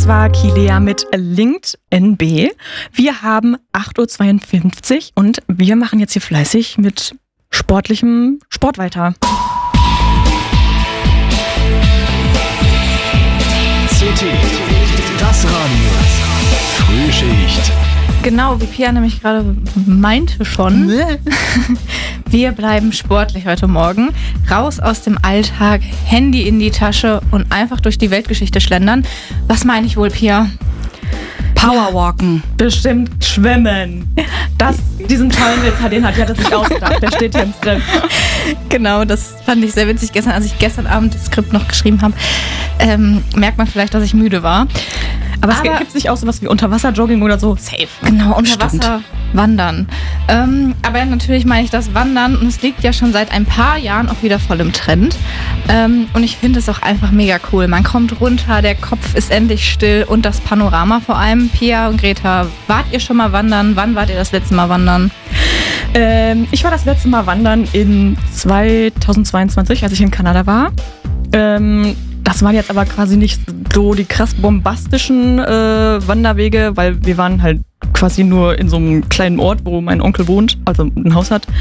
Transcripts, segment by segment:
Das war Kilea mit Linked NB. Wir haben 8.52 Uhr und wir machen jetzt hier fleißig mit sportlichem Sport weiter. CT, das Radio, Frühschicht. Genau, wie Pia nämlich gerade meinte schon, wir bleiben sportlich heute Morgen. Raus aus dem Alltag, Handy in die Tasche und einfach durch die Weltgeschichte schlendern. Was meine ich wohl, Pia? Powerwalken. Bestimmt schwimmen. Diesen tollen Witz, den hat er sich ausgedacht. Der steht hier im Skript. Genau, das fand ich sehr witzig gestern, als ich gestern Abend das Skript noch geschrieben habe. Merkt man vielleicht, dass ich müde war. Aber es gibt nicht auch sowas wie Unterwasser-Jogging oder so? Safe. Genau, Unterwasser wandern. Aber natürlich meine ich das Wandern und es liegt ja schon seit ein paar Jahren auch wieder voll im Trend. Und ich finde es auch einfach mega cool. Man kommt runter, der Kopf ist endlich still und das Panorama vor allem. Pia und Greta, wart ihr schon mal wandern? Wann wart ihr das letzte Mal wandern? Ich war das letzte Mal wandern in 2022, als ich in Kanada war. Das waren jetzt aber quasi nicht so die krass bombastischen Wanderwege, weil wir waren halt quasi nur in so einem kleinen Ort, wo mein Onkel wohnt, also ein Haus hat.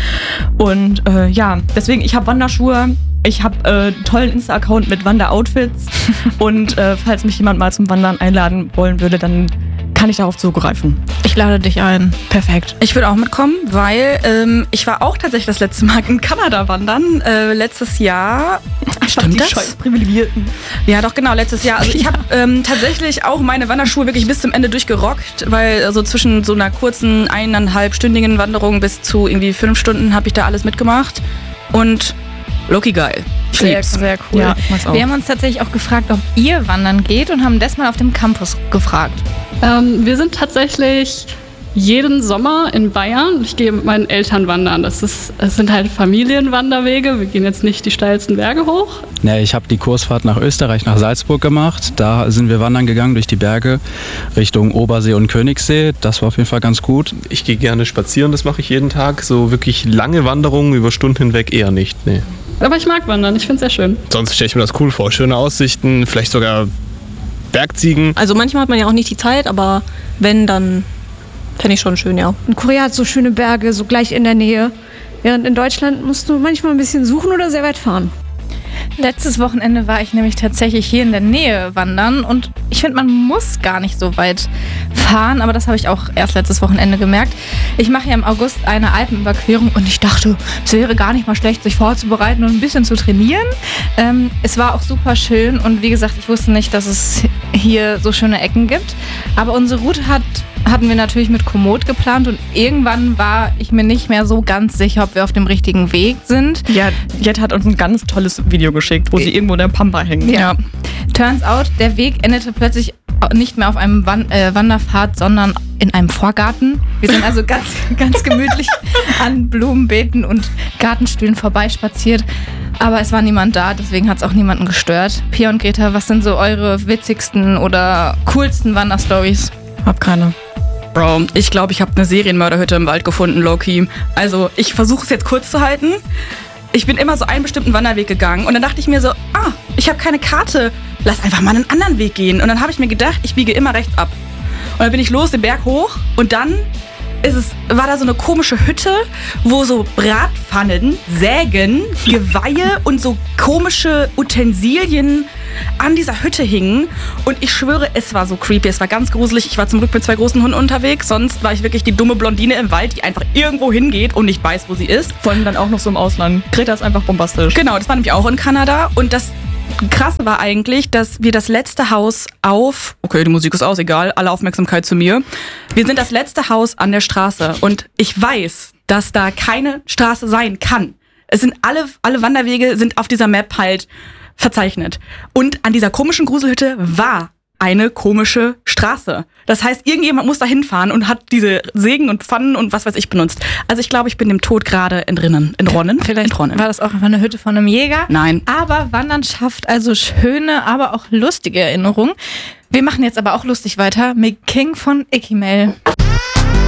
Und deswegen, ich habe Wanderschuhe, ich habe einen tollen Insta-Account mit Wanderoutfits und falls mich jemand mal zum Wandern einladen wollen würde, dann kann ich darauf zugreifen. Ich lade dich ein. Perfekt. Ich würde auch mitkommen, weil ich war auch tatsächlich das letzte Mal in Kanada wandern. Letztes Jahr. Stimmt das? Scheiß Privilegierten. Ja, doch, genau, letztes Jahr. Also ich habe tatsächlich auch meine Wanderschuhe wirklich bis zum Ende durchgerockt, weil also zwischen so einer kurzen 1,5-stündigen Wanderung bis zu irgendwie 5 Stunden habe ich da alles mitgemacht. Und Loki geil. Sehr cool. Ja, wir haben uns tatsächlich auch gefragt, ob ihr wandern geht und haben das mal auf dem Campus gefragt. Wir sind tatsächlich jeden Sommer in Bayern. Ich gehe mit meinen Eltern wandern. Es sind halt Familienwanderwege. Wir gehen jetzt nicht die steilsten Berge hoch. Ja, ich habe die Kursfahrt nach Österreich, nach Salzburg gemacht. Da sind wir wandern gegangen durch die Berge Richtung Obersee und Königssee. Das war auf jeden Fall ganz gut. Ich gehe gerne spazieren, das mache ich jeden Tag. So wirklich lange Wanderungen über Stunden hinweg eher nicht. Nee. Aber ich mag wandern, ich finde es sehr schön. Sonst stelle ich mir das cool vor. Schöne Aussichten, vielleicht sogar Bergziegen. Also manchmal hat man ja auch nicht die Zeit, aber wenn, dann fände ich schon schön, ja. In Korea hat so schöne Berge, so gleich in der Nähe. Während in Deutschland musst du manchmal ein bisschen suchen oder sehr weit fahren. Letztes Wochenende war ich nämlich tatsächlich hier in der Nähe wandern und ich finde, man muss gar nicht so weit fahren, aber das habe ich auch erst letztes Wochenende gemerkt. Ich mache ja im August eine Alpenüberquerung und ich dachte, es wäre gar nicht mal schlecht, sich vorzubereiten und ein bisschen zu trainieren. Es war auch super schön und wie gesagt, ich wusste nicht, dass es hier so schöne Ecken gibt, aber unsere Route hatten wir natürlich mit Komoot geplant und irgendwann war ich mir nicht mehr so ganz sicher, ob wir auf dem richtigen Weg sind. Ja, Jet hat uns ein ganz tolles Video geschickt, wo sie irgendwo in der Pampa hängen. Ja. Turns out, der Weg endete plötzlich nicht mehr auf einem Wanderpfad, sondern in einem Vorgarten. Wir sind also ganz, ganz gemütlich an Blumenbeeten und Gartenstühlen vorbeispaziert. Aber es war niemand da, deswegen hat es auch niemanden gestört. Pia und Greta, was sind so eure witzigsten oder coolsten Wanderstories? Hab keine. Bro, ich glaube, ich habe eine Serienmörderhütte im Wald gefunden, low-key. Also, ich versuche es jetzt kurz zu halten. Ich bin immer so einen bestimmten Wanderweg gegangen und dann dachte ich mir so, ich habe keine Karte, lass einfach mal einen anderen Weg gehen. Und dann habe ich mir gedacht, ich biege immer rechts ab. Und dann bin ich los den Berg hoch und dann war da so eine komische Hütte, wo so Bratpfannen, Sägen, Geweihe und so komische Utensilien an dieser Hütte hingen. Und ich schwöre, es war so creepy, es war ganz gruselig. Ich war zum Glück mit 2 großen Hunden unterwegs, sonst war ich wirklich die dumme Blondine im Wald, die einfach irgendwo hingeht und nicht weiß, wo sie ist. Vor allem dann auch noch so im Ausland. Greta ist einfach bombastisch. Genau, das war nämlich auch in Kanada und das Krasse war eigentlich, dass wir das letzte Haus okay, die Musik ist aus, egal, alle Aufmerksamkeit zu mir. Wir sind das letzte Haus an der Straße und ich weiß, dass da keine Straße sein kann. Es sind alle Wanderwege sind auf dieser Map halt verzeichnet. Und an dieser komischen Gruselhütte war eine komische Straße. Das heißt, irgendjemand muss da hinfahren und hat diese Sägen und Pfannen und was weiß ich benutzt. Also ich glaube, ich bin dem Tod gerade entronnen. Vielleicht war das auch einfach eine Hütte von einem Jäger. Nein. Aber Wandern schafft also schöne, aber auch lustige Erinnerungen. Wir machen jetzt aber auch lustig weiter mit King von Ikimel.